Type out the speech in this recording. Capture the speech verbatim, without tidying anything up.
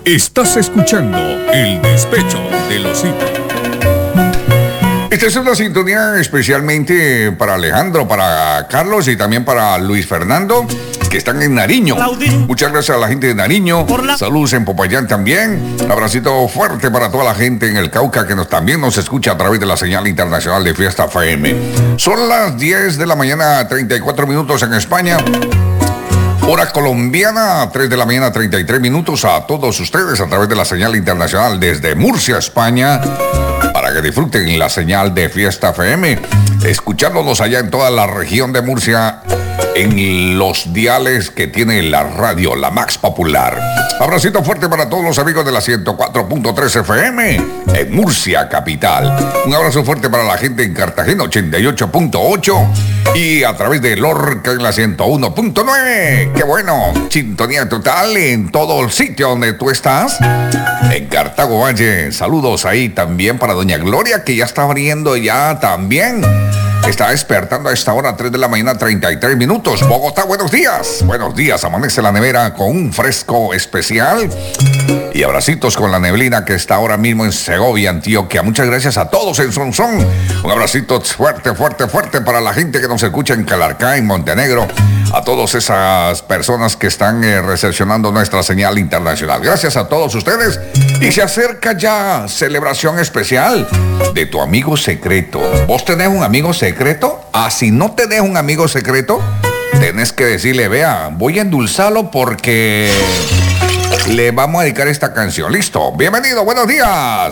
Estás escuchando El Despecho de los Hippie. Esta es una sintonía especialmente para Alejandro, para Carlos y también para Luis Fernando, que están en Nariño. Muchas gracias a la gente de Nariño. Saludos en Popayán también. Un abracito fuerte para toda la gente en el Cauca que nos, también nos escucha a través de la señal internacional de Fiesta F M. Son las diez de la mañana, treinta y cuatro minutos en España. Hora colombiana, tres de la mañana, treinta y tres minutos a todos ustedes a través de la señal internacional desde Murcia, España, para que disfruten la señal de Fiesta F M, escuchándonos allá en toda la región de Murcia, en los diales que tiene la radio, la más popular. Abracito fuerte para todos los amigos de la ciento cuatro punto tres F M en Murcia, capital. Un abrazo fuerte para la gente en Cartagena, ochenta y ocho punto ocho, y a través de Lorca en la ciento uno punto nueve. ¡Qué bueno! Sintonía total en todo el sitio donde tú estás. En Cartago Valle, saludos ahí también para doña Gloria, que ya está abriendo ya también. Está despertando a esta hora, tres de la mañana, treinta y tres minutos. Bogotá, buenos días. Buenos días, amanece la nevera con un fresco especial. Y abracitos con la neblina que está ahora mismo en Segovia, Antioquia. Muchas gracias a todos en Sonsón. Un abracito fuerte, fuerte, fuerte para la gente que nos escucha en Calarcá, en Montenegro. A todas esas personas que están eh, recepcionando nuestra señal internacional. Gracias a todos ustedes. Y se acerca ya celebración especial de tu amigo secreto. ¿Vos tenés un amigo secreto? Ah, si no tenés un amigo secreto, tenés que decirle, vea, voy a endulzarlo porque le vamos a dedicar esta canción. Listo, bienvenido, buenos días.